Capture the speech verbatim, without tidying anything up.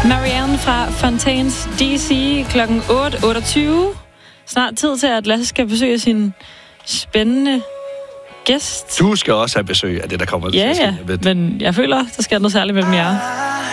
Marianne fra Fontaines D C klokken otte otteogtyve. Snart tid til, at Lasse skal besøge sin spændende gæst. Du skal også have besøg af det, der kommer til ja, at ske. Ja, men jeg føler, der skal noget særligt mellem jer.